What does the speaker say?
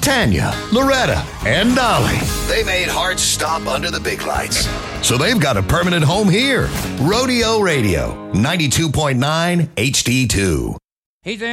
Tanya, Loretta, and Dolly. They made hearts stop under the big lights. So they've got a permanent home here. Rodeo Radio, 92.9 HD2. Hey, Dan.